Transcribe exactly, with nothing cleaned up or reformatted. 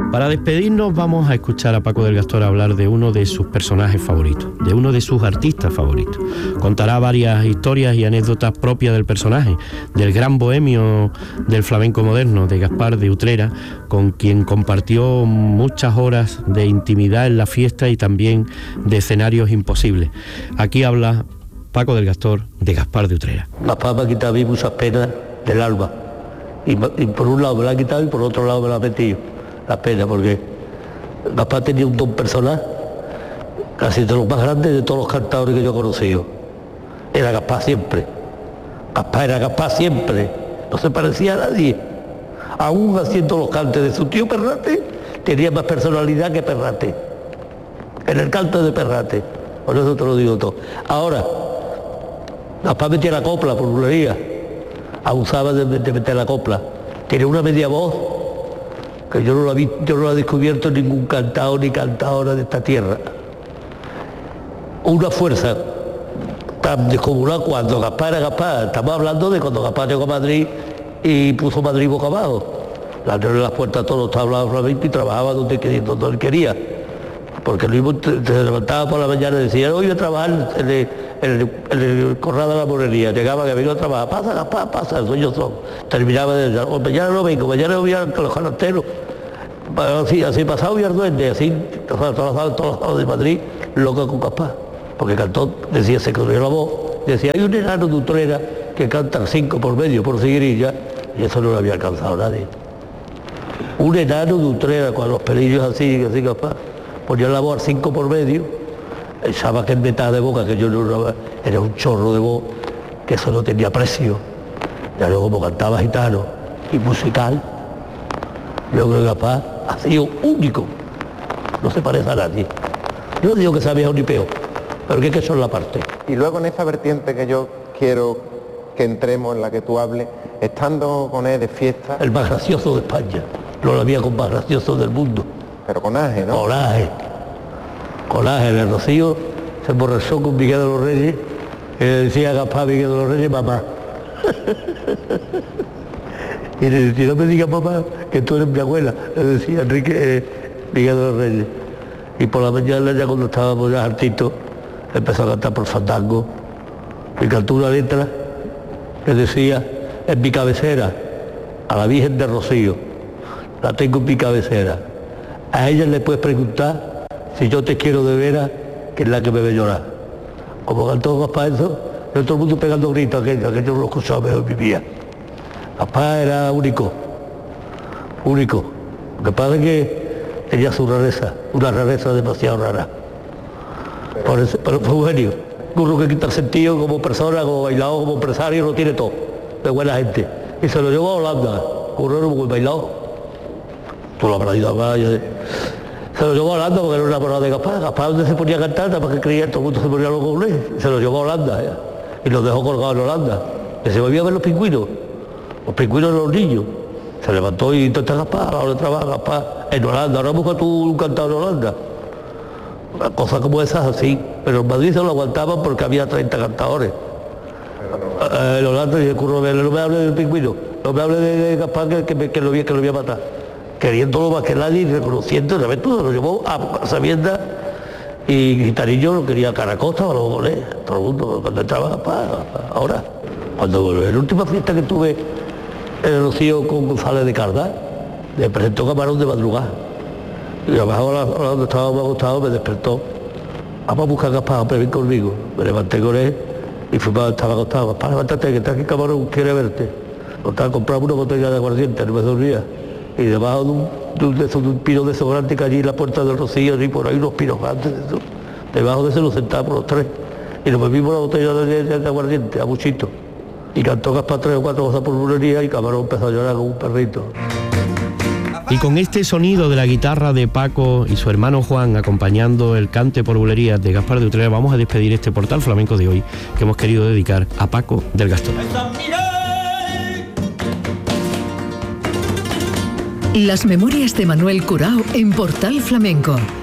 Para despedirnos vamos a escuchar a Paco del Gastor hablar de uno de sus personajes favoritos, de uno de sus artistas favoritos. Contará varias historias y anécdotas propias del personaje, del gran bohemio del flamenco moderno, de Gaspar de Utrera, con quien compartió muchas horas de intimidad en la fiesta y también de escenarios imposibles. Aquí habla Paco del Gastor de Gaspar de Utrera. Gaspar me ha quitado a mí muchas penas del alma, y, y por un lado me la ha quitado y por otro lado me la ha metido las penas, porque Gaspar tenía un don personal casi de los más grandes de todos los cantadores que yo he conocido. Era Gaspar siempre, Gaspar era Gaspar siempre, no se parecía a nadie. Aún haciendo los cantes de su tío Perrate, tenía más personalidad que Perrate, en el cante de Perrate, por eso te lo digo todo. Ahora, Gaspar metía la copla por bulería, abusaba de, de meter la copla, tiene una media voz que yo no la vi, yo no la he descubierto en ningún cantador ni cantadora de esta tierra. Una fuerza tan descomunal cuando Gaspar era Gaspar. Estamos hablando de cuando Gaspar llegó a Madrid y puso Madrid boca abajo. Le abrió las puertas a todos los tablados flamencos y trabajaba donde, donde él quería. Porque lo mismo se levantaba por la mañana y decía, hoy voy a trabajar en el, en el, en el corral de la morería. Llegaba que venía a trabajar, pasa Gaspar, pasa, sueños son. Terminaba de decir, oh, mañana no vengo, mañana voy a los jalateros. Así, así pasado y al duende, así, todas las todas de Madrid, loca con Gaspar. Porque cantó, decía, se corrió la voz, decía, hay un enano de Utrera que canta cinco por medio, por seguirilla, y eso no lo había alcanzado nadie. Un enano de Utrera, con los pelillos así, así Gaspar, ponía la voz al cinco por medio, echaba que en mitad de boca, que yo no era un chorro de voz, que eso no tenía precio. Ya luego como cantaba gitano y musical, luego el Gaspar ha sido único, no se parece a nadie. Yo no digo que sea viejo ni peor, pero que es que eso es la parte. Y luego en esa vertiente que yo quiero que entremos, en la que tú hables, estando con él de fiesta... El más gracioso de España, no lo había con más gracioso del mundo. Pero conaje, ¿no? Conaje. Conaje. En el Rocío se emborrachó con Miguel de los Reyes y le decía a Gaspar Miguel de los Reyes, mamá. Y le decía, no me digas mamá, que tú eres mi abuela, le decía Enrique eh, Miguel de los Reyes. Y por la mañana, ya cuando estábamos ya hartitos, empezó a cantar por fandango. Y cantó una letra que decía, en mi cabecera, a la Virgen de Rocío, la tengo en mi cabecera. A ella le puedes preguntar si yo te quiero de veras, que es la que me ve llorar. Como cantó Gaspar eso, y todo el mundo pegando gritos, que, que yo no lo escuchaba mejor en mi vida. Gaspar era único, único. Lo que pasa es que tenía su rareza, una rareza demasiado rara. Por eso, pero fue un genio. Uno que quita el sentido como persona, como bailador, como empresario, lo tiene todo, de buena gente. Y se lo llevó a Holanda, uno era muy bailado. Tú lo habrás ido a vaya. Se lo llevó a Holanda porque era una enamorado de Gaspar. Gaspar donde se ponía a cantar, para que creía, todo el mundo se ponía loco con él. Se lo llevó a Holanda, ¿eh? Y lo dejó colgado en Holanda. Que se volvió a ver los pingüinos, los pingüinos de los niños. Se levantó y entonces Gaspar, ahora trabaja Gaspar en Holanda. Ahora busca tú un cantador en Holanda. Cosas como esas así. Pero en Madrid se lo aguantaban porque había treinta cantadores. Eh, en Holanda dice, no me hable del pingüino, no me hable de, de Gaspar que, que, que, lo voy, que lo voy a matar. Queriéndolo más que nadie y reconociendo, de vez todo lo llevó a Sabienda y Gitanillo lo quería a Caracosta o luego con él, todo el mundo, cuando entraba Gaspar, ahora. Cuando en la última fiesta que tuve en el Rocío con González de Cardá, le presentó Camarón de madrugada. Y abajo donde estaba más acostado me despertó. Vamos a buscar a Gaspar, hombre, ven conmigo. Me levanté con él y fui para, estaba acostado. Gaspar, levántate, que está aquí Camarón, quiere verte. Nos estaba comprando una botella de aguardiente, no me dormía. Y debajo de un, de un, de esos, de un pino de esos grandes que allí en la puerta del Rocío, y por ahí unos pinos grandes de esos. Debajo de ese nos sentábamos los tres. Y nos bebimos la botella de, de, de aguardiente, a muchito. Y cantó Gaspar tres o cuatro cosas por bulería y Camarón empezó a llorar como un perrito. Y con este sonido de la guitarra de Paco y su hermano Juan acompañando el cante por bulerías de Gaspar de Utrera, vamos a despedir este portal flamenco de hoy que hemos querido dedicar a Paco del Gastor. Las memorias de Manuel Curao en Portal Flamenco.